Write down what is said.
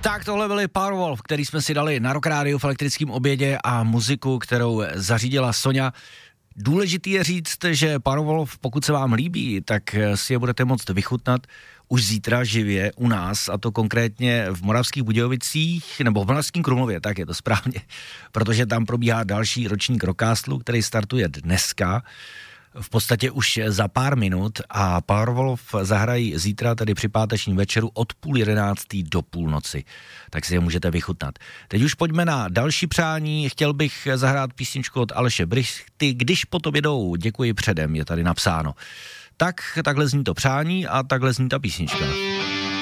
Tak tohle byly Powerwolf, který jsme si dali na Rock Radio v elektrickém obědě a muziku, kterou zařídila Soňa. Důležitý je říct, že Powerwolf, pokud se vám líbí, tak si je budete moct vychutnat už zítra živě u nás, a to konkrétně v Moravských Budějovicích, nebo v Moravském Krumlově, tak je to správně, protože tam probíhá další ročník Rockastu, který startuje dneska, v podstatě už za pár minut, a Powerwolf zahrají zítra, tedy při pátečním večeru od 10:30 do půlnoci, tak si je můžete vychutnat. Teď už pojďme na další přání. Chtěl bych zahrát písničku od Aleše Brychty, Když po tobě jdou, děkuji předem, je tady napsáno. Tak, takhle zní to přání a takhle zní ta písnička.